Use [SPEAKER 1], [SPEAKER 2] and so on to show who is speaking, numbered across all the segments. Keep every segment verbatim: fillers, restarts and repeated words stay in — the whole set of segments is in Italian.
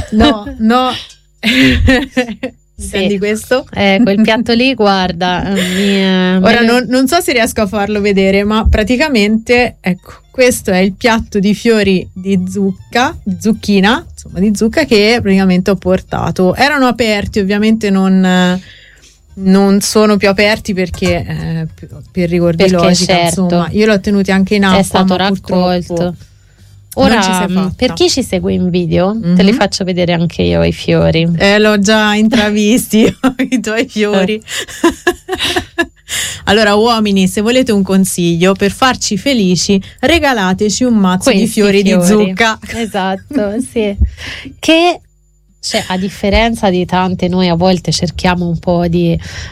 [SPEAKER 1] no, no. Senti
[SPEAKER 2] sì.
[SPEAKER 1] questo?
[SPEAKER 2] Eh, quel piatto lì, guarda. Mi, eh,
[SPEAKER 1] Ora
[SPEAKER 2] me lo...
[SPEAKER 1] non, non so se riesco a farlo vedere, ma praticamente, ecco, questo è il piatto di fiori di zucca, di zucchina, insomma di zucca, che praticamente ho portato. Erano aperti, ovviamente non, non sono più aperti perché eh, per rigor di
[SPEAKER 2] Perché
[SPEAKER 1] logica,
[SPEAKER 2] certo.
[SPEAKER 1] insomma, io l'ho tenuti anche in acqua,
[SPEAKER 2] è stato
[SPEAKER 1] ma
[SPEAKER 2] raccolto.
[SPEAKER 1] Non ci
[SPEAKER 2] Ora,
[SPEAKER 1] sei fatta.
[SPEAKER 2] per chi ci segue in video,
[SPEAKER 1] Mm-hmm.
[SPEAKER 2] te li faccio vedere anche io i fiori.
[SPEAKER 1] Eh, l'ho già intravisti i tuoi fiori. Allora, uomini, se volete un consiglio per farci felici, regalateci un mazzo
[SPEAKER 2] Questi
[SPEAKER 1] di fiori,
[SPEAKER 2] fiori
[SPEAKER 1] di zucca.
[SPEAKER 2] Esatto, sì. Che, cioè, a differenza di tante, noi a volte cerchiamo un po' di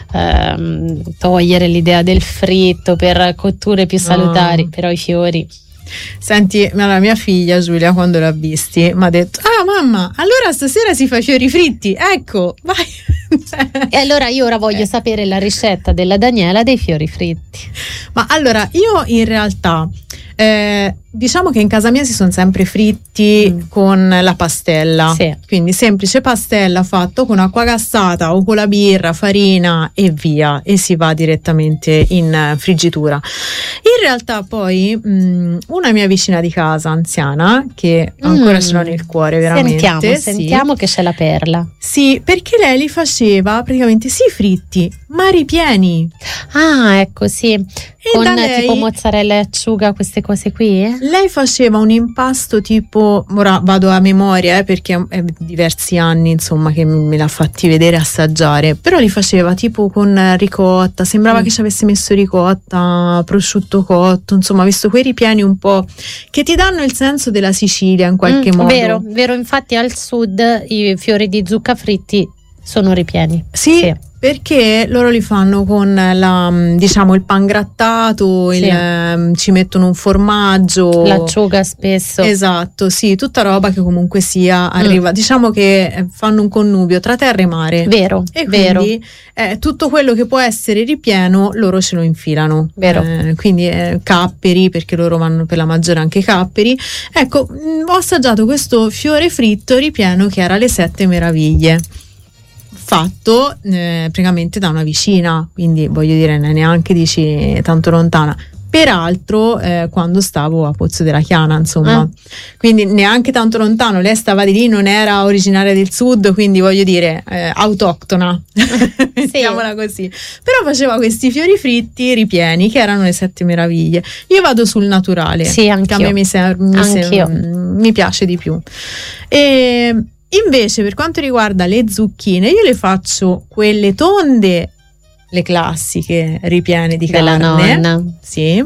[SPEAKER 2] ehm, togliere l'idea del fritto per cotture più salutari,
[SPEAKER 1] No.
[SPEAKER 2] però i fiori.
[SPEAKER 1] Senti, la mia figlia Giulia, quando l'ha visti, mi ha detto: ah mamma, allora stasera si fa i fiori fritti, ecco, vai.
[SPEAKER 2] E allora io ora voglio
[SPEAKER 1] eh.
[SPEAKER 2] sapere la ricetta della Daniela dei fiori fritti.
[SPEAKER 1] Ma allora, io in realtà eh, diciamo che in casa mia si sono sempre fritti
[SPEAKER 2] Mm.
[SPEAKER 1] con la pastella,
[SPEAKER 2] Sì.
[SPEAKER 1] quindi semplice pastella fatto con acqua gassata o con la birra, farina e via, e si va direttamente in eh, friggitura. In realtà poi mh, una mia vicina di casa anziana, che ancora
[SPEAKER 2] Mm.
[SPEAKER 1] ce l'ho nel cuore veramente,
[SPEAKER 2] Sentiamo,
[SPEAKER 1] sì.
[SPEAKER 2] sentiamo che c'è la perla.
[SPEAKER 1] Sì, perché lei li faceva praticamente sì fritti, ma ripieni.
[SPEAKER 2] Ah, ecco, sì.
[SPEAKER 1] E
[SPEAKER 2] Con
[SPEAKER 1] da lei,
[SPEAKER 2] tipo mozzarella e acciuga, queste cose qui?
[SPEAKER 1] lei faceva un impasto tipo, ora vado a memoria eh, perché è diversi anni insomma che me l'ha fatti vedere, assaggiare, però li faceva tipo con ricotta, sembrava
[SPEAKER 2] Mm.
[SPEAKER 1] che ci avesse messo ricotta, prosciutto cotto, insomma, visto quei ripieni un po' che ti danno il senso della Sicilia in qualche
[SPEAKER 2] Mm,
[SPEAKER 1] modo.
[SPEAKER 2] Vero, vero, infatti al sud i fiori di zucca fritti sono ripieni.
[SPEAKER 1] Sì,
[SPEAKER 2] Sì.
[SPEAKER 1] perché loro li fanno con la, diciamo, il pan grattato,
[SPEAKER 2] Sì.
[SPEAKER 1] il, ehm, ci mettono un formaggio,
[SPEAKER 2] L'acciuga spesso.
[SPEAKER 1] esatto, sì, tutta roba che comunque sia arriva, diciamo che eh, fanno un connubio tra terra e mare.
[SPEAKER 2] Vero,
[SPEAKER 1] E
[SPEAKER 2] vero.
[SPEAKER 1] quindi eh, tutto quello che può essere ripieno loro ce lo infilano.
[SPEAKER 2] Vero.
[SPEAKER 1] Eh, quindi eh, capperi, perché loro vanno per la maggiore anche capperi. Ecco, mh, ho assaggiato questo fiore fritto ripieno che era le sette meraviglie, fatto eh, praticamente da una vicina, quindi voglio dire neanche dici tanto lontana. Peraltro eh, quando stavo a Pozzo della Chiana, insomma,
[SPEAKER 2] Ah.
[SPEAKER 1] quindi neanche tanto lontano, lei stava di lì, non era originaria del sud, quindi voglio dire eh, autoctona, mettiamola così. Però faceva questi fiori fritti ripieni che erano le sette meraviglie. Io vado sul naturale,
[SPEAKER 2] Sì,
[SPEAKER 1] che a
[SPEAKER 2] anch'io.
[SPEAKER 1] me mi, ser- mi, sem-
[SPEAKER 2] Anch'io.
[SPEAKER 1] mi piace di più. E invece per quanto riguarda le zucchine, io le faccio quelle tonde, le classiche ripiene di
[SPEAKER 2] Della
[SPEAKER 1] carne,
[SPEAKER 2] nonna.
[SPEAKER 1] sì,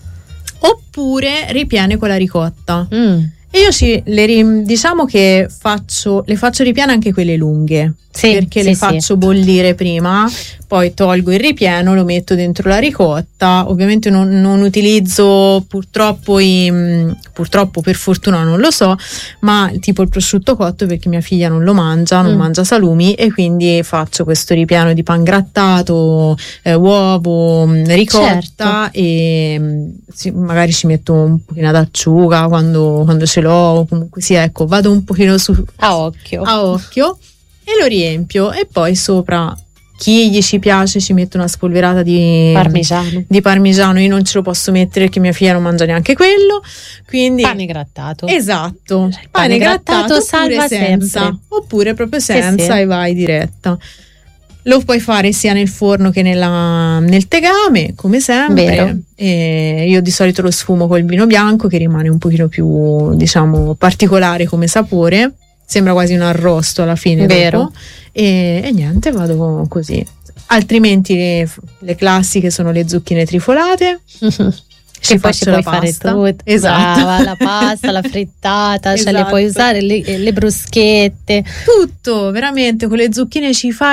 [SPEAKER 1] oppure ripiene con la ricotta.
[SPEAKER 2] Mm.
[SPEAKER 1] E io ci, le ri- diciamo che faccio, le faccio ripiene anche quelle lunghe,
[SPEAKER 2] Sì,
[SPEAKER 1] perché
[SPEAKER 2] sì,
[SPEAKER 1] le
[SPEAKER 2] sì.
[SPEAKER 1] faccio bollire prima, poi tolgo il ripieno, lo metto dentro la ricotta. Ovviamente non, non utilizzo purtroppo i, mh, purtroppo per fortuna non lo so, ma tipo il prosciutto cotto, perché mia figlia non lo mangia, non
[SPEAKER 2] Mm.
[SPEAKER 1] mangia salumi, e quindi faccio questo ripieno di pan grattato, eh, uovo, mh, ricotta,
[SPEAKER 2] Certo.
[SPEAKER 1] e mh, sì, magari ci metto un pochino d'acciuga quando, quando ce l'ho, o comunque sia, ecco, vado un pochino su
[SPEAKER 2] A occhio.
[SPEAKER 1] a occhio e lo riempio, e poi sopra, chi gli ci piace, ci metto una spolverata di
[SPEAKER 2] Parmigiano.
[SPEAKER 1] di parmigiano. Io non ce lo posso mettere perché mia figlia non mangia neanche quello, quindi
[SPEAKER 2] Pane grattato.
[SPEAKER 1] esatto,
[SPEAKER 2] Il
[SPEAKER 1] pane,
[SPEAKER 2] pane
[SPEAKER 1] grattato,
[SPEAKER 2] grattato
[SPEAKER 1] oppure
[SPEAKER 2] salva
[SPEAKER 1] senza,
[SPEAKER 2] sempre.
[SPEAKER 1] oppure proprio senza,
[SPEAKER 2] sì.
[SPEAKER 1] e vai diretta. Lo puoi fare sia nel forno che nella, nel tegame, come sempre.
[SPEAKER 2] Vero.
[SPEAKER 1] E io di solito lo sfumo col vino bianco, che rimane un pochino più, diciamo, particolare come sapore. Sembra quasi un arrosto alla fine.
[SPEAKER 2] Vero.
[SPEAKER 1] Dopo. E, e niente, vado così. Altrimenti le, le classiche sono le zucchine trifolate.
[SPEAKER 2] Che poi ci
[SPEAKER 1] faccio
[SPEAKER 2] puoi
[SPEAKER 1] la
[SPEAKER 2] fare
[SPEAKER 1] pasta.
[SPEAKER 2] tutto.
[SPEAKER 1] Esatto.
[SPEAKER 2] Brava, la pasta, la frittata, cioè le
[SPEAKER 1] Esatto.
[SPEAKER 2] puoi usare le, le bruschette.
[SPEAKER 1] Tutto, veramente, con le zucchine ci fai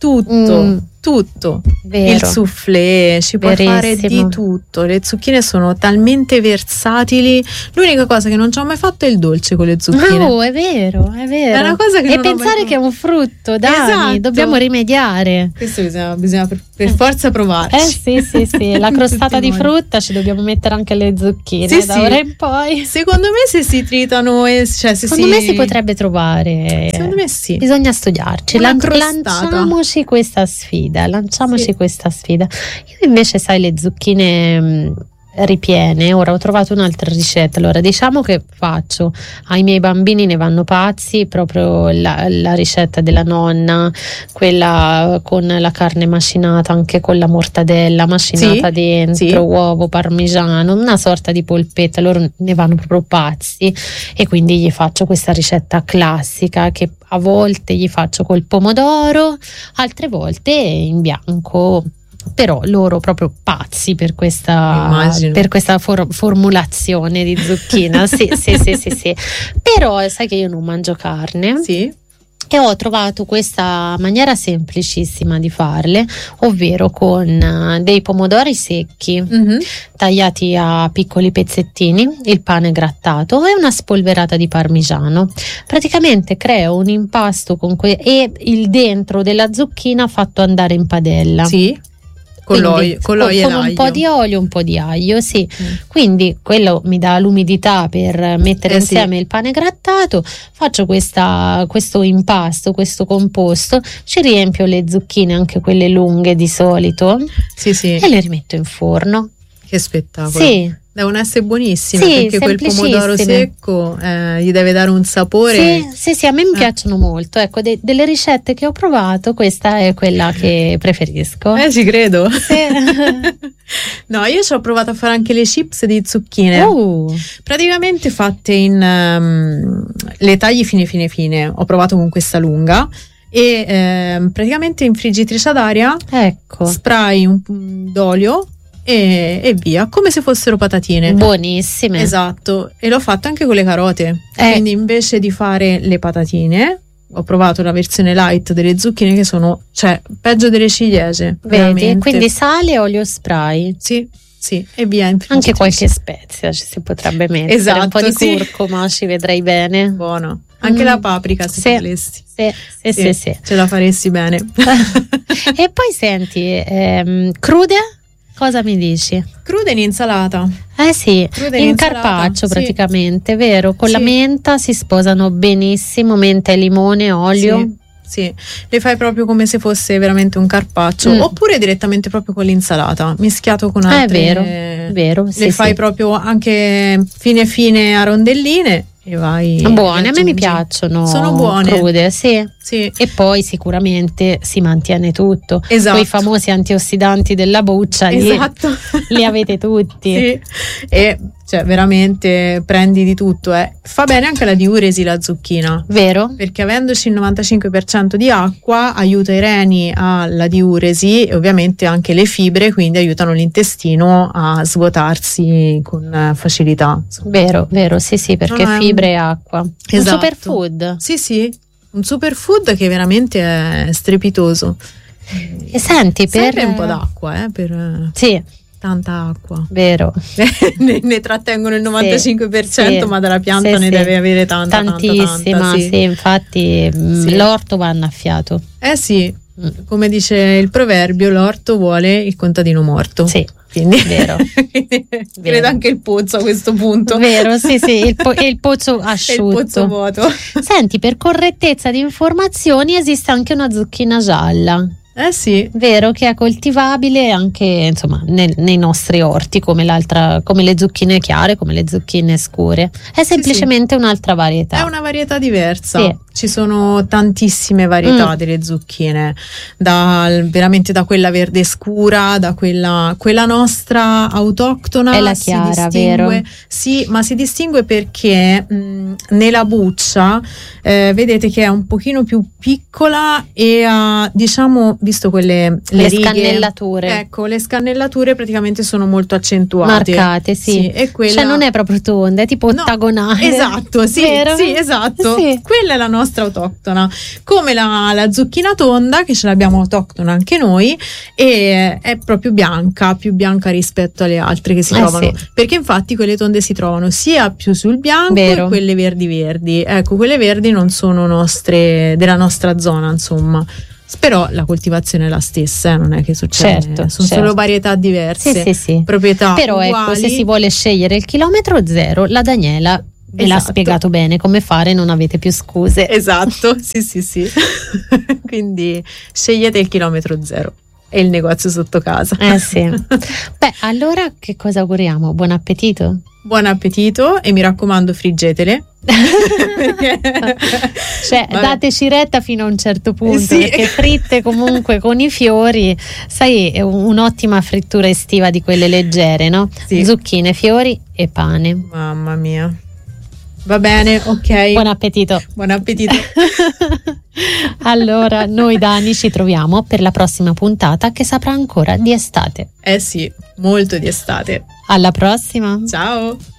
[SPEAKER 1] tutto.
[SPEAKER 2] Mm.
[SPEAKER 1] Tutto,
[SPEAKER 2] Vero.
[SPEAKER 1] il soufflé, ci puoi fare di tutto. Le zucchine sono talmente versatili. L'unica cosa che non ci ho mai fatto è il dolce con le zucchine.
[SPEAKER 2] No, è vero, è vero.
[SPEAKER 1] È una cosa che
[SPEAKER 2] e
[SPEAKER 1] non
[SPEAKER 2] pensare
[SPEAKER 1] ho mai...
[SPEAKER 2] che è un frutto, dai,
[SPEAKER 1] esatto.
[SPEAKER 2] Dobbiamo rimediare.
[SPEAKER 1] Questo bisogna, bisogna per, per forza provarci.
[SPEAKER 2] Eh sì, sì, sì, la crostata di frutta ci dobbiamo mettere anche le zucchine,
[SPEAKER 1] sì,
[SPEAKER 2] da
[SPEAKER 1] sì.
[SPEAKER 2] ora in poi.
[SPEAKER 1] Secondo me se si tritano e cioè se
[SPEAKER 2] Secondo
[SPEAKER 1] si...
[SPEAKER 2] me si potrebbe trovare.
[SPEAKER 1] Secondo me sì.
[SPEAKER 2] Bisogna studiarci.
[SPEAKER 1] Una
[SPEAKER 2] Lan-
[SPEAKER 1] crostata.
[SPEAKER 2] lanciamoci questa sfida, lanciamoci
[SPEAKER 1] Sì.
[SPEAKER 2] questa sfida. Io invece, sai, le zucchine mh, ripiene, ora ho trovato un'altra ricetta. Allora, diciamo che faccio ai miei bambini, ne vanno pazzi, proprio la, la ricetta della nonna, quella con la carne macinata, anche con la mortadella macinata
[SPEAKER 1] Sì,
[SPEAKER 2] dentro,
[SPEAKER 1] sì.
[SPEAKER 2] uovo parmigiano, una sorta di polpetta. Loro ne vanno proprio pazzi e quindi gli faccio questa ricetta classica che a volte gli faccio col pomodoro, altre volte in bianco. Però loro proprio pazzi per questa,
[SPEAKER 1] Immagino.
[SPEAKER 2] per questa for- formulazione di zucchina. sì, sì, sì, sì, sì. Però sai che io non mangio carne.
[SPEAKER 1] Sì.
[SPEAKER 2] E ho trovato questa maniera semplicissima di farle, ovvero con uh, dei pomodori secchi
[SPEAKER 1] Mm-hmm.
[SPEAKER 2] tagliati a piccoli pezzettini, il pane grattato e una spolverata di parmigiano. Praticamente creo un impasto con que- e il dentro della zucchina fatto andare in padella.
[SPEAKER 1] Sì. Con
[SPEAKER 2] Quindi,
[SPEAKER 1] l'olio, con l'olio
[SPEAKER 2] con
[SPEAKER 1] e
[SPEAKER 2] un
[SPEAKER 1] l'aglio.
[SPEAKER 2] po' di olio, un po' di aglio, sì.
[SPEAKER 1] Mm.
[SPEAKER 2] Quindi quello mi dà l'umidità per mettere
[SPEAKER 1] Eh,
[SPEAKER 2] insieme
[SPEAKER 1] sì.
[SPEAKER 2] il pane grattato, faccio questa, questo impasto, questo composto, ci riempio le zucchine, anche quelle lunghe di solito,
[SPEAKER 1] Sì, sì.
[SPEAKER 2] e le rimetto in forno.
[SPEAKER 1] Che spettacolo.
[SPEAKER 2] Sì.
[SPEAKER 1] Devono essere buonissime,
[SPEAKER 2] Sì,
[SPEAKER 1] perché quel pomodoro
[SPEAKER 2] semplicissime.
[SPEAKER 1] secco eh, gli deve dare un sapore.
[SPEAKER 2] Sì, sì, sì, a me mi
[SPEAKER 1] Eh.
[SPEAKER 2] piacciono molto. Ecco, de- delle ricette che ho provato, questa è quella che preferisco.
[SPEAKER 1] Eh, ci credo.
[SPEAKER 2] Sì.
[SPEAKER 1] No, io ci ho provato a fare anche le chips di zucchine.
[SPEAKER 2] Uh,
[SPEAKER 1] Praticamente fatte in ehm, le tagli fine fine fine. Ho provato con questa lunga e ehm, praticamente in friggitrice ad aria
[SPEAKER 2] ecco.
[SPEAKER 1] spray un po' d'olio e, e via, come se fossero patatine.
[SPEAKER 2] Buonissime.
[SPEAKER 1] Esatto, e l'ho fatto anche con le carote.
[SPEAKER 2] Eh.
[SPEAKER 1] Quindi invece di fare le patatine, ho provato la versione light delle zucchine che sono, cioè, peggio delle ciliegie.
[SPEAKER 2] Vedi?
[SPEAKER 1] veramente.
[SPEAKER 2] Quindi sale e olio spray.
[SPEAKER 1] Sì, sì, e via in
[SPEAKER 2] Anche
[SPEAKER 1] friggitrice.
[SPEAKER 2] qualche spezia ci si potrebbe mettere.
[SPEAKER 1] Esatto,
[SPEAKER 2] un po' di
[SPEAKER 1] sì.
[SPEAKER 2] curcuma, ci vedrei bene.
[SPEAKER 1] Buono. Anche
[SPEAKER 2] Mm.
[SPEAKER 1] la paprika se
[SPEAKER 2] Sì.
[SPEAKER 1] volessi.
[SPEAKER 2] Sì, sì, sì, sì.
[SPEAKER 1] Ce la faresti bene.
[SPEAKER 2] E poi senti, ehm, crude? Cosa mi dici?
[SPEAKER 1] Cruda in insalata.
[SPEAKER 2] Eh sì,
[SPEAKER 1] Crude in
[SPEAKER 2] in
[SPEAKER 1] insalata,
[SPEAKER 2] carpaccio
[SPEAKER 1] sì.
[SPEAKER 2] praticamente, vero? Con la
[SPEAKER 1] Sì.
[SPEAKER 2] menta si sposano benissimo, menta e limone, olio.
[SPEAKER 1] Sì, sì, le fai proprio come se fosse veramente un carpaccio,
[SPEAKER 2] Mm.
[SPEAKER 1] oppure direttamente proprio con l'insalata, mischiato con
[SPEAKER 2] Ah, è
[SPEAKER 1] altre.
[SPEAKER 2] vero, è vero,
[SPEAKER 1] Le
[SPEAKER 2] sì,
[SPEAKER 1] fai
[SPEAKER 2] sì.
[SPEAKER 1] proprio anche fine fine a rondellini e vai.
[SPEAKER 2] Buone, a me mi
[SPEAKER 1] aggiungi.
[SPEAKER 2] piacciono.
[SPEAKER 1] Sono buone.
[SPEAKER 2] Crude, sì.
[SPEAKER 1] Sì,
[SPEAKER 2] E poi sicuramente si mantiene tutto.
[SPEAKER 1] esatto.
[SPEAKER 2] Quei famosi antiossidanti della buccia lì,
[SPEAKER 1] Esatto.
[SPEAKER 2] li avete tutti.
[SPEAKER 1] Sì. E cioè veramente prendi di tutto, eh. Fa bene anche la diuresi la zucchina.
[SPEAKER 2] Vero?
[SPEAKER 1] Perché avendoci il novantacinque per cento di acqua aiuta i reni alla diuresi e ovviamente anche le fibre, quindi aiutano l'intestino a svuotarsi con eh, facilità.
[SPEAKER 2] Vero, vero, sì, sì, perché
[SPEAKER 1] No, no, è un-
[SPEAKER 2] fibre e acqua.
[SPEAKER 1] Esatto.
[SPEAKER 2] Un superfood.
[SPEAKER 1] Sì, sì, un superfood che veramente è strepitoso.
[SPEAKER 2] E senti, per
[SPEAKER 1] Serve un po' d'acqua, eh, per eh,
[SPEAKER 2] Sì,
[SPEAKER 1] tanta acqua.
[SPEAKER 2] vero.
[SPEAKER 1] ne, ne trattengono il novantacinque per cento,
[SPEAKER 2] sì,
[SPEAKER 1] ma dalla pianta
[SPEAKER 2] sì,
[SPEAKER 1] ne
[SPEAKER 2] sì.
[SPEAKER 1] deve avere tanta,
[SPEAKER 2] Tantissima,
[SPEAKER 1] tanta, tanta,
[SPEAKER 2] sì. infatti mh,
[SPEAKER 1] Sì.
[SPEAKER 2] l'orto va annaffiato.
[SPEAKER 1] Eh sì,
[SPEAKER 2] Mm.
[SPEAKER 1] come dice il proverbio, l'orto vuole il contadino morto.
[SPEAKER 2] Sì,
[SPEAKER 1] Quindi,
[SPEAKER 2] vero.
[SPEAKER 1] quindi credo anche il pozzo a questo punto.
[SPEAKER 2] Vero, sì, sì, il, po- e il pozzo
[SPEAKER 1] E il
[SPEAKER 2] asciutto.
[SPEAKER 1] pozzo vuoto.
[SPEAKER 2] Senti, per correttezza di informazioni esiste anche una zucchina gialla,
[SPEAKER 1] Eh sì,
[SPEAKER 2] vero, che è coltivabile anche insomma nel- nei nostri orti come l'altra, come le zucchine chiare, come le zucchine scure. È semplicemente un'altra varietà.
[SPEAKER 1] è una varietà diversa.
[SPEAKER 2] Sì.
[SPEAKER 1] Ci sono tantissime varietà
[SPEAKER 2] Mm.
[SPEAKER 1] delle zucchine, dal- veramente da quella verde scura, da quella, quella nostra autoctona.
[SPEAKER 2] È la
[SPEAKER 1] si
[SPEAKER 2] chiara,
[SPEAKER 1] distingue-
[SPEAKER 2] vero?
[SPEAKER 1] Sì, ma si distingue perché mh, nella buccia eh, vedete che è un pochino più piccola e ha, diciamo, visto quelle le,
[SPEAKER 2] le
[SPEAKER 1] righe,
[SPEAKER 2] scannellature.
[SPEAKER 1] Ecco, le scannellature praticamente sono molto accentuate.
[SPEAKER 2] Marcate, sì.
[SPEAKER 1] sì e quella...
[SPEAKER 2] Cioè non è proprio tonda, è tipo
[SPEAKER 1] no,
[SPEAKER 2] ottagonale.
[SPEAKER 1] Esatto, sì,
[SPEAKER 2] Vero?
[SPEAKER 1] sì, esatto.
[SPEAKER 2] Sì.
[SPEAKER 1] Quella è la nostra autoctona. Come la, la zucchina tonda, che ce l'abbiamo autoctona anche noi, e è proprio bianca, più bianca rispetto alle altre che si
[SPEAKER 2] Eh,
[SPEAKER 1] trovano.
[SPEAKER 2] sì.
[SPEAKER 1] Perché infatti quelle tonde si trovano sia più sul bianco
[SPEAKER 2] Vero.
[SPEAKER 1] e quelle verdi verdi. Ecco, quelle verdi non sono nostre, della nostra zona, insomma. Però la coltivazione è la stessa, eh, non è che succede,
[SPEAKER 2] Certo,
[SPEAKER 1] sono
[SPEAKER 2] certo.
[SPEAKER 1] solo varietà diverse,
[SPEAKER 2] Sì, sì, sì.
[SPEAKER 1] proprietà
[SPEAKER 2] Però
[SPEAKER 1] uguali.
[SPEAKER 2] ecco, se si vuole scegliere il chilometro zero, la Daniela ve l'ha
[SPEAKER 1] Esatto.
[SPEAKER 2] spiegato bene come fare, non avete più scuse.
[SPEAKER 1] Esatto, sì sì sì. Quindi scegliete il chilometro zero e il negozio sotto casa.
[SPEAKER 2] Eh sì. Beh, allora che cosa auguriamo? Buon appetito?
[SPEAKER 1] Buon appetito e mi raccomando friggetele.
[SPEAKER 2] Cioè,
[SPEAKER 1] Vabbè.
[SPEAKER 2] dateci retta fino a un certo punto,
[SPEAKER 1] Sì.
[SPEAKER 2] perché fritte comunque con i fiori, sai, è un'ottima frittura estiva di quelle leggere, no?
[SPEAKER 1] Sì.
[SPEAKER 2] Zucchine, fiori e pane.
[SPEAKER 1] Mamma mia. Va bene, ok.
[SPEAKER 2] Buon appetito.
[SPEAKER 1] Buon appetito.
[SPEAKER 2] Allora, noi Dani ci troviamo per la prossima puntata che saprà ancora di estate.
[SPEAKER 1] Eh sì, molto di estate.
[SPEAKER 2] Alla prossima.
[SPEAKER 1] Ciao.